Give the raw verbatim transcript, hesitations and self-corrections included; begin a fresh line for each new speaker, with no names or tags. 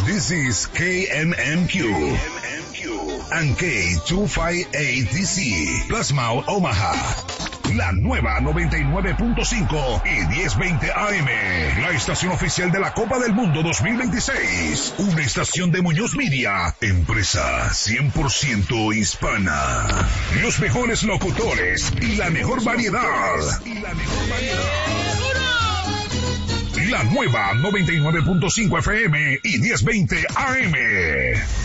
This is K M M Q and K dos cincuenta y ocho D C, Plasma Omaha. La nueva noventa y nueve punto cinco y diez veinte A M, la estación oficial de la Copa del Mundo dos mil veintiséis. Una estación de Muñoz Media, empresa cien por ciento hispana. Los mejores locutores y la mejor variedad. Y la mejor variedad. La nueva noventa y nueve punto cinco F M y diez veinte A M.